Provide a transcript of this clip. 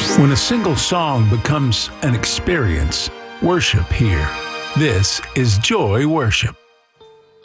When a single song becomes an experience, worship here. This is Joy Worship.